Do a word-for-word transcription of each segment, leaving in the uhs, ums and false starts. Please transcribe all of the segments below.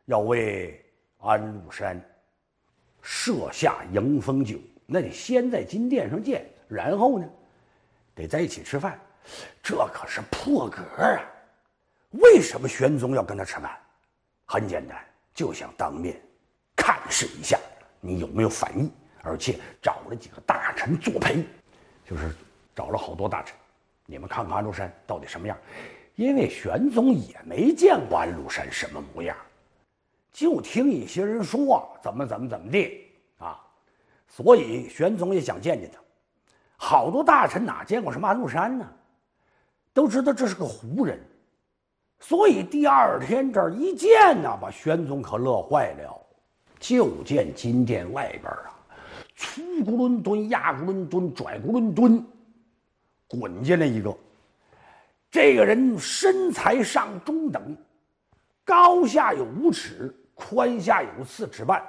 要为安禄山设下迎风酒，那得先在金殿上见，然后呢，得在一起吃饭。这可是破格啊！为什么玄宗要跟他吃饭？很简单，就想当面看试一下你有没有反应，而且找了几个大臣作陪，就是找了好多大臣，你们看看安禄山到底什么样。因为玄宗也没见过安禄山什么模样，就听一些人说怎么怎么怎么地啊，所以玄宗也想见见他。好多大臣哪见过什么安禄山呢？都知道这是个胡人，所以第二天这一见呢，把玄宗可乐坏了。就见金殿外边啊，粗咕伦敦、压咕伦敦、拽咕伦敦，滚进来一个。这个人身材上中等，高下有五尺，宽下有四尺半，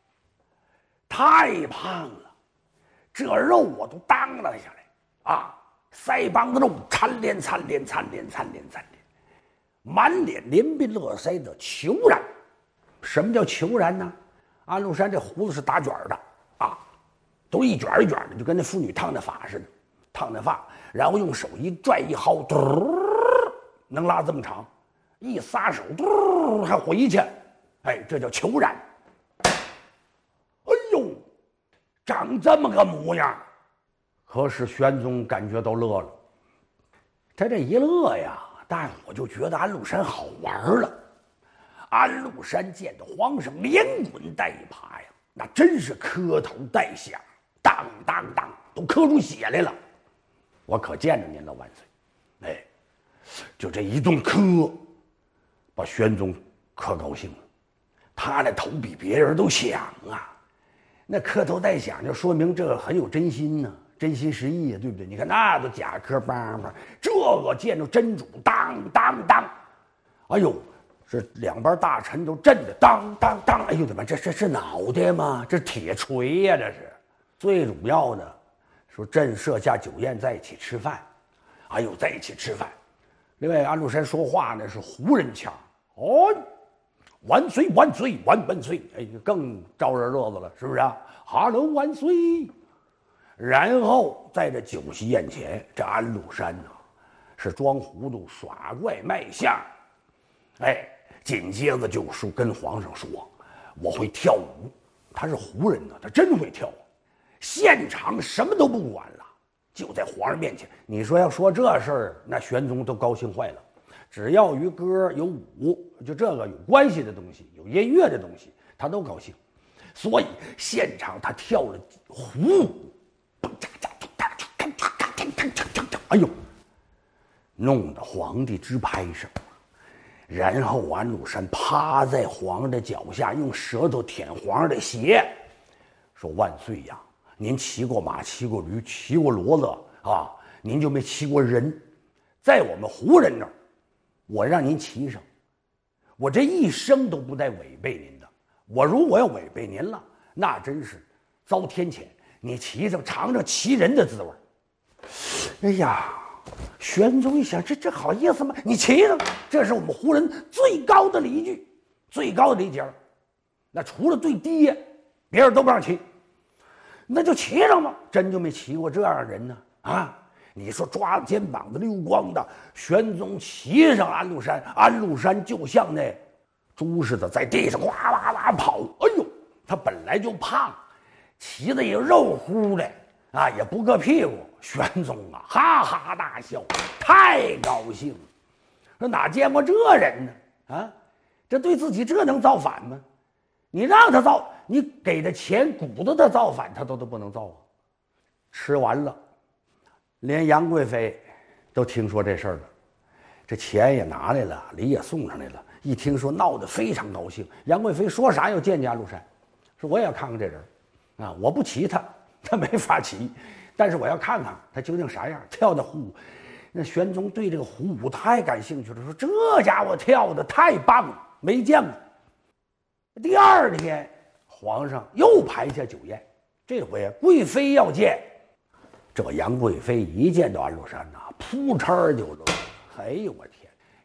太胖了，这肉我都当了下来啊！腮帮子肉灿连灿连灿连灿连灿连，满脸连鬓络腮的虬髯。什么叫虬髯呢？安禄山这胡子是打卷的啊，都一卷一卷的，就跟那妇女烫的发似的，烫的发，然后用手一拽一薅，嘟，能拉这么长，一撒手，嘟，还回去，哎，这叫虬髯。哎呦，长这么个模样，可是玄宗感觉都乐了。他这一乐呀，大伙就觉得安禄山好玩了。安禄山见到皇上连滚带爬呀，那真是磕头带响，当当当，都磕出血来了。我可见着您了，万岁！哎，就这一顿磕，把玄宗可高兴了。他那头比别人都响啊，那磕头带响，就说明这个很有真心呢、啊，真心实意呀、啊，对不对？你看那都假磕梆梆，这个见着真主，当当当，哎呦！这两边大臣都震得当当当，哎呦，怎么这这是脑袋吗？这是铁锤呀、啊！这是最主要的，说朕设下酒宴在一起吃饭，哎呦，在一起吃饭。另外，安禄山说话呢是胡人腔，哦，万岁万岁万万岁，哎，更招人乐子了，是不是啊？哈喽万岁。然后在这酒席宴前，这安禄山呢、啊、是装糊涂耍怪卖相，哎。紧接着就说跟皇上说，我会跳舞。他是胡人呢，他真会跳。现场什么都不管了，就在皇上面前。你说要说这事儿，那玄宗都高兴坏了。只要与歌有舞，就这个有关系的东西，有音乐的东西，他都高兴。所以现场他跳了胡舞，哎呦，弄得皇帝直拍手。然后安禄山趴在皇上的脚下，用舌头舔皇上的血，说：“万岁呀，您骑过马，骑过驴，骑过骡子啊，您就没骑过人。在我们胡人那儿，我让您骑上，我这一生都不带违背您的。我如果要违背您了，那真是遭天谴。你骑上，尝尝骑人的滋味。”哎呀！玄宗一想，这这好意思吗？你骑上，这是我们胡人最高的礼具，最高的礼节。那除了最低，别人都不让骑，那就骑上吧。真就没骑过这样的人呢啊！你说抓肩膀的溜光的，玄宗骑上安禄山，安禄山就像那猪似的在地上哇哇哇跑。哎呦，他本来就胖，骑的也肉乎的。啊，也不硌屁股，玄宗啊，哈哈大笑，太高兴了。说哪见过这人呢？啊，这对自己这能造反吗？你让他造，你给他钱鼓捣他造反，他都都不能造啊。吃完了，连杨贵妃都听说这事儿了，这钱也拿来了，礼也送上来了。一听说，闹得非常高兴。杨贵妃说啥要见见安禄山，说我也要看看这人，啊，我不骑他。他没法骑，但是我要看看他究竟啥样，跳的胡舞。那玄宗对这个胡舞太感兴趣了，说这家伙跳的太棒了，没见过。第二天，皇上又排下酒宴，这回贵妃要见。这杨贵妃一见到安禄山呐、啊，扑哧就乐。哎呦我天，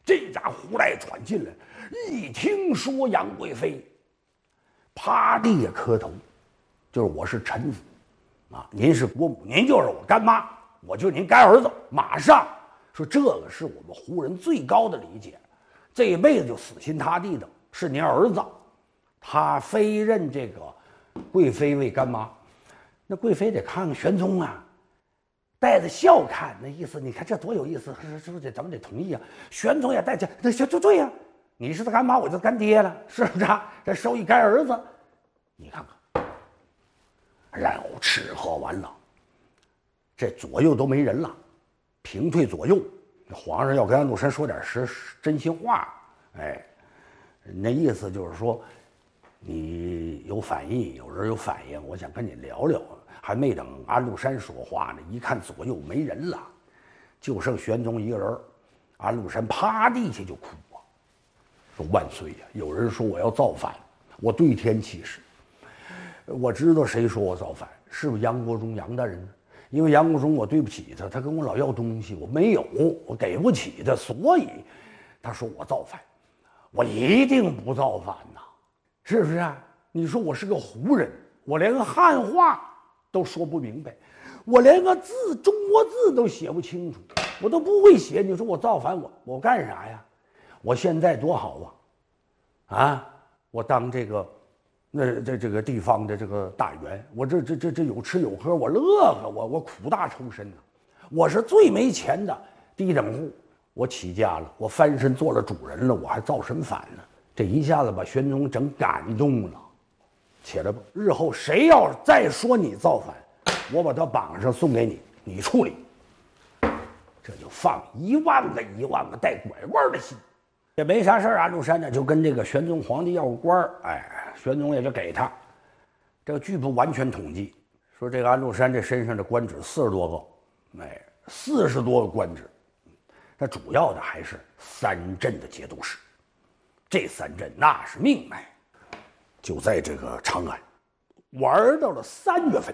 这家胡来闯进来，一听说杨贵妃，趴地下磕头，就是我是臣子，啊，您是国母，您就是我干妈，我就是您干儿子，马上说这个是我们胡人最高的理解，这一辈子就死心塌地的是您儿子，他非认这个贵妃为干妈，那贵妃得看看玄宗啊。带着笑看，那意思，你看这多有意思，是不是得咱们得同意啊？玄宗也带着，那就就对呀、啊，你是他干妈，我就干爹了，是不是啊？这收一干儿子，你看看，然后吃喝完了，这左右都没人了，平退左右，皇上要跟安禄山说点实真心话，哎，那意思就是说，你有反应，有人有反应，我想跟你聊聊。还没等安禄山说话呢，一看左右没人了，就剩玄宗一个人。安禄山趴地下就哭啊，说万岁呀！有人说我要造反，我对天起誓，我知道谁说我造反，是不是杨国忠杨大人？因为杨国忠我对不起他，他跟我老要东西，我没有，我给不起他，所以他说我造反，我一定不造反呐，是不是啊？你说我是个胡人，我连个汉话都说不明白，我连个字中国字都写不清楚，我都不会写。你说我造反，我我干啥呀？我现在多好啊！啊，我当这个，那这这个地方的这个大员，我这这这这有吃有喝，我乐呵，我我苦大仇深呐、啊。我是最没钱的低等户，我起家了，我翻身做了主人了，我还造什么反呢？这一下子把玄宗整感动了。且了吧，日后谁要再说你造反，我把他绑上送给你，你处理。这就放一万个一万个带拐弯的心，也没啥事儿。安禄山呢就跟这个玄宗皇帝要个官儿，哎，玄宗也就给他。这个据不完全统计，说这个安禄山这身上的官职四十多个，哎，四十多个官职，那主要的还是三镇的节度使。这三镇那是命脉。就在这个长安，玩到了三月份，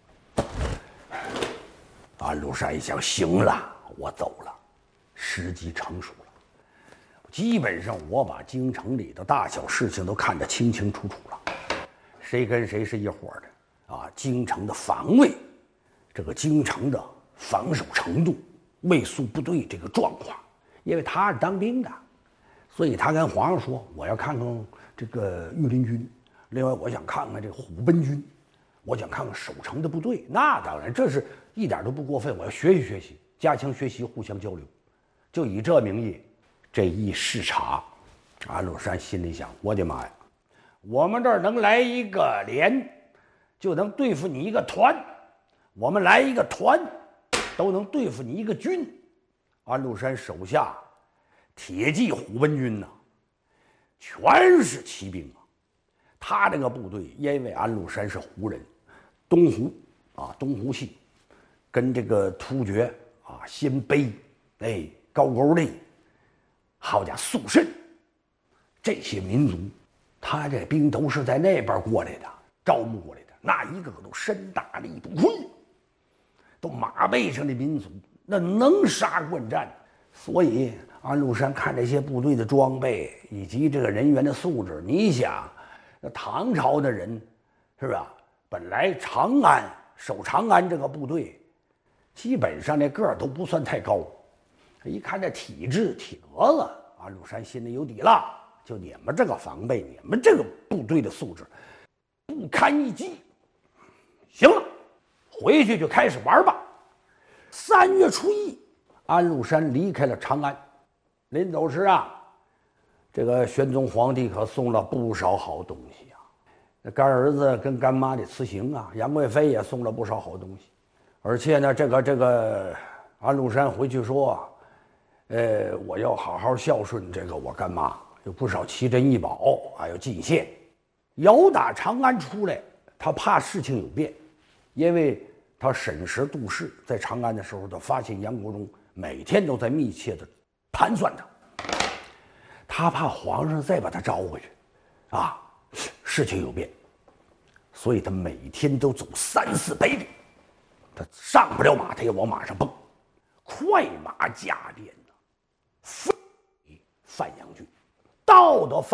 安禄山一想，行了，我走了，时机成熟了。基本上我把京城里的大小事情都看得清清楚楚了，谁跟谁是一伙的啊？京城的防卫，这个京城的防守程度，卫戍部队这个状况，因为他是当兵的，所以他跟皇上说，我要看看这个御林军。另外，我想看看这个虎贲军，我想看看守城的部队。那当然，这是一点都不过分。我要学习学习，加强学习，互相交流。就以这名义，这一视察，安禄山心里想：我的妈呀，我们这儿能来一个连，就能对付你一个团；我们来一个团，都能对付你一个军。安禄山手下铁骑虎贲军呐、啊，全是骑兵啊。他这个部队，因为安禄山是胡人，东胡啊，东胡系，跟这个突厥啊、鲜卑、哎、高句丽，好家伙，肃慎，这些民族，他这兵都是在那边过来的，招募过来的，那一个个都身大力不亏，都马背上的民族，那能杀惯战。所以安禄山看这些部队的装备以及这个人员的素质，你想。唐朝的人，是吧？本来长安守长安这个部队，基本上那个儿都不算太高。一看这体质体格子，安禄山心里有底了。就你们这个防备，你们这个部队的素质，不堪一击。行了，回去就开始玩吧。三月初一，安禄山离开了长安。临走时啊。这个玄宗皇帝可送了不少好东西啊，那干儿子跟干妈的辞行啊，杨贵妃也送了不少好东西，而且呢，这个这个安禄山回去说，呃，我要好好孝顺这个我干妈，有不少奇珍异宝，还有进献。由打长安出来，他怕事情有变，因为他审时度势，在长安的时候，他发现杨国忠每天都在密切的盘算他。他怕皇上再把他招回去，啊，事情有变，所以他每天都走三四百里，他上不了马，他也往马上蹦，快马加鞭呐，飞范阳郡。到了范